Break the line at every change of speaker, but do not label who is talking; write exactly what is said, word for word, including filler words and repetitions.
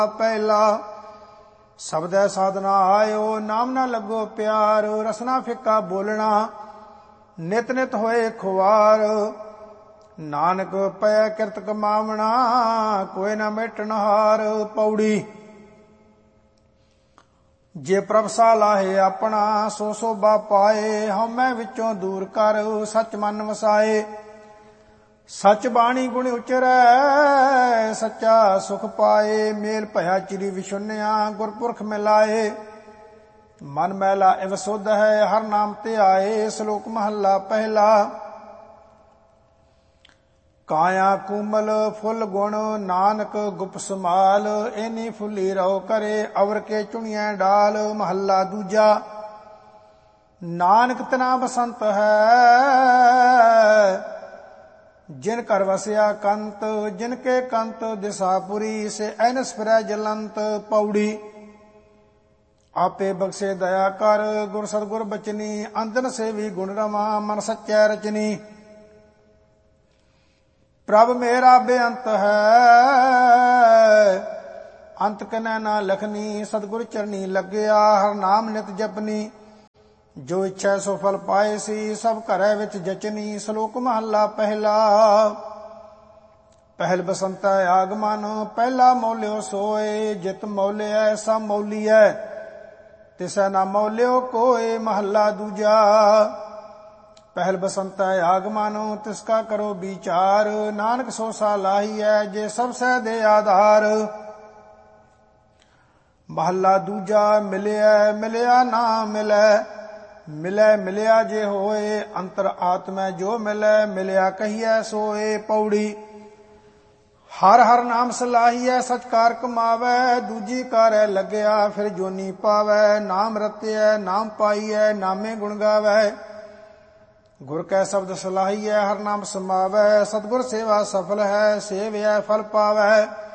ਪਹਿਲਾ ਸਬਦੈ ਸਾਧਨਾ ਆਇਓ, ਨਾਮ ਨਾ ਲੱਗੋ ਪਿਆਰ। ਰਸਨਾ ਫਿੱਕਾ ਬੋਲਣਾ, ਨਿਤ ਨਿਤ ਹੋਏ ਖੁਆਰ। ਨਾਨਕ ਪੈ ਕਿਰਤ ਕਮਾਵਣਾ, ਕੋਈ ਨਾ ਮੇਟਣ ਹਾਰ। ਪੌੜੀ ਜੇ ਪ੍ਰਭ ਸਾ ਲਾਹੇ ਆਪਣਾ, ਸੋ ਸੋਭਾ ਪਾਏ। ਹਉਮੈ ਵਿੱਚੋਂ ਦੂਰ ਕਰ, ਸੱਚ ਮਨ ਵਸਾਏ। ਸੱਚ ਬਾਣੀ ਗੁਣ ਉਚਰੈ, ਸੱਚਾ ਸੁਖ ਪਾਏ। ਮੇਲ ਭਇਆ ਚਿਰੀ ਵਿਸ਼ੁੰਨਿਆ, ਗੁਰਪੁਰਖ ਮਿਲਾਏ। ਮਨ ਮੈਲਾ ਇਵ ਸੁਧ ਹੈ, ਹਰ ਨਾਮ ਤੇ ਆਏ। ਸ਼ਲੋਕ ਮਹੱਲਾ ਪਹਿਲਾ। ਕਾਇਆ ਕੂਮਲ ਫੁੱਲ ਗੁਣ, ਨਾਨਕ ਗੁਪ ਸਮਾਲ। ਐਨੀ ਫੁੱਲੀ ਰਹੋ ਕਰੇ, ਅਵਰ ਕੇ ਚੁਣੀਐ ਡਾਲ। ਮਹੱਲਾ ਦੂਜਾ। ਨਾਨਕ ਤਨਾ ਬਸੰਤ ਹੈ, ਜਿਨ ਕਰ ਵਸਿਆ ਕੰਤ। ਜਿਨ ਕੇ ਕੰਤ ਦਿਸਾਪੁਰੀ, ਸੇ ਐਨਸ ਫਿਰੈ ਜਲੰਤ। ਪੌੜੀ ਆਪੇ ਬਖਸ਼ੇ ਦਇਆ ਕਰ, ਗੁਰ ਸਤਿਗੁਰ ਬਚਨੀ। ਅੰਦਨ ਸੇਵੀ ਗੁਣ ਰਮਾ, ਮਨ ਸੱਚੈ ਰਚਨੀ। ਪ੍ਰਭ ਮੇਰਾ ਬੇਅੰਤ ਹੈ, ਅੰਤ ਕਨੈ ਨਾ ਲਖਨੀ। ਸਤਿਗੁਰ ਚਰਨੀ ਲੱਗਿਆ, ਹਰ ਨਾਮ ਨਿਤ ਜਪਨੀ। ਜੋ ਇੱਛਾ ਸੋ ਫਲ ਪਾਏ ਸੀ, ਸਭ ਘਰੈ ਵਿੱਚ ਜਚਨੀ। ਸ਼ਲੋਕ ਮਹੱਲਾ ਪਹਿਲਾ। ਪਹਿਲ ਬਸੰਤੈ ਆਗਮਨ, ਪਹਿਲਾ ਮੌਲਿਓ ਸੋਏ। ਜਿਤ ਮੌਲਿਐ ਸਭ ਮੌਲੀਐ, ਤਿਸੈ ਨਾ ਮੌਲਿਓ ਕੋਏ। ਮਹੱਲਾ ਦੂਜਾ। ਪਹਿਲ ਬਸੰਤੈ ਆਗਮਨ, ਤਿਸਕਾ ਕਰੋ ਵਿਚਾਰ। ਨਾਨਕ ਸੋ ਸਾ ਲਾਹੀਐ, ਜੇ ਸਭ ਸਹਿ ਦੇ ਆਧਾਰ। ਮਹੱਲਾ ਦੂਜਾ। ਮਿਲਿਆ ਮਿਲਿਆ ਨਾ ਮਿਲੈ, ਮਿਲੈ ਮਿਲਿਆ ਜੇ ਹੋਏ। ਅੰਤਰ ਆਤਮੈ ਜੋ ਮਿਲੈ, ਮਿਲਿਆ ਕਹੀਐ ਸੋਏ। ਪੌੜੀ ਹਰ ਹਰ ਨਾਮ ਸਲਾਹੀਐ, ਸਚ ਕਾਰ ਕਮਾਵੈ। ਦੂਜੀ ਕਾਰੈ ਲੱਗਿਆ, ਫਿਰ ਜੋਨੀ ਪਾਵੈ। ਨਾਮ ਰਤਿਐ ਨਾਮ ਪਾਈਐ, ਨਾਮੇ ਗੁਣ ਗਾਵੈ। ਗੁਰ ਕੈ ਸ਼ਬਦ ਸਲਾਹੀਐ, ਹਰ ਨਾਮ ਸਮਾਵੈ। ਸਤਿਗੁਰ ਸੇਵਾ ਸਫਲ ਹੈ, ਸੇਵਿਐ ਫਲ ਪਾਵੈ।